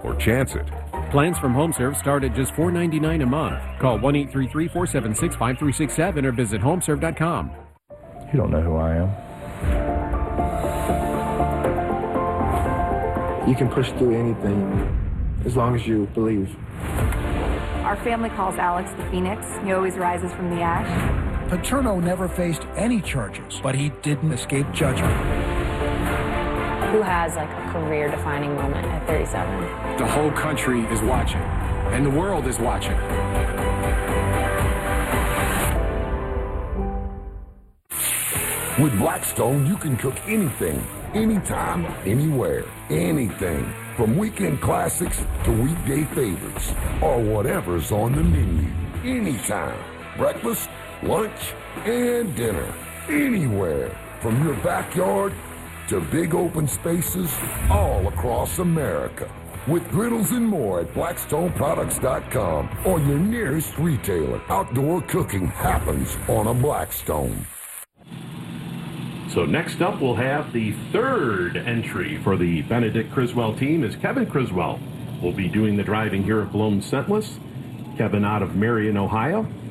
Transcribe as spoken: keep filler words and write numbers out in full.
or chance it. Plans from HomeServe start at just four dollars and ninety-nine cents a month. Call one eight three three, four seven six, five three six seven or visit homeserve dot com. You don't know who I am. You can push through anything as long as you believe. Our family calls Alex the Phoenix. He always rises from the ash. Paterno never faced any charges, but he didn't escape judgment. Who has like a career-defining moment at thirty-seven? The whole country is watching, and the world is watching. With Blackstone, you can cook anything, anytime, anywhere, anything. From weekend classics to weekday favorites, or whatever's on the menu. Anytime. Breakfast, lunch, and dinner. Anywhere. From your backyard to big open spaces all across America. With griddles and more at blackstone products dot com or your nearest retailer. Outdoor cooking happens on a Blackstone. So next up, we'll have the third entry for the Benedict Criswell team is Kevin Criswell. Will be doing the driving here at Blohm Scentless. Kevin out of Marion, Ohio.